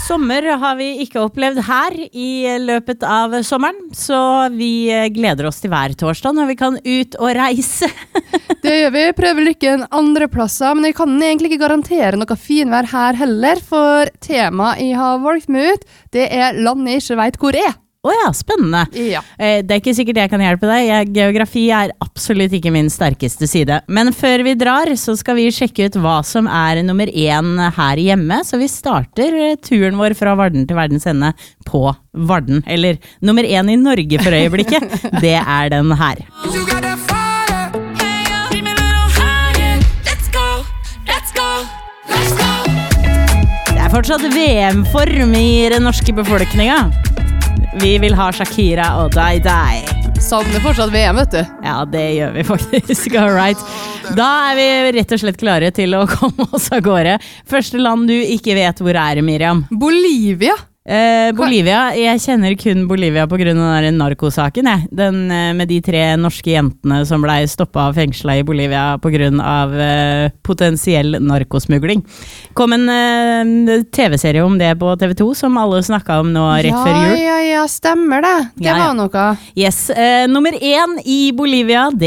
Sommer har vi ikke opplevd her i løpet av sommeren, så vi gleder oss til hver torsdag når vi kan ut og reise. Det gjør vi, prøver lykken andre plasser, men jeg kan egentlig ikke garantere noe finvær her heller, for temaet jeg har valgt meg ut, det landet jeg ikke vet hvor Åja, spennende. Ja. Det ikke sikkert jeg kan hjelpe deg. Geografi absolutt ikke min sterkeste side. Men før vi drar, så skal vi sjekke ut hva som nummer 1 her hjemme. Så vi starter turen vår fra Varden til verdens ende på Varden. Eller nummer 1 i Norge for øyeblikket. Det den her. Det fortsatt VM-form i den norske befolkningen. Vi vil ha Shakira og Die Die. Savner fortsatt VM, vet du. Ja, det gjør vi faktisk. All right. Da vi rett og slett klare til å komme oss av gårde. Første land du ikke vet hvor Miriam? Bolivia. Bolivia, jeg kjenner kun Bolivia på grunn av den narkosaken, Den med de 3 norske jentene som ble stoppet av fengslet i Bolivia på grunn av potensiell narkosmugling. Kom en TV-serie om det på TV 2 som alle snakket om nå rett før jul. Ja, stemmer det. Det var noe. Yes, nummer 1 i Bolivia, det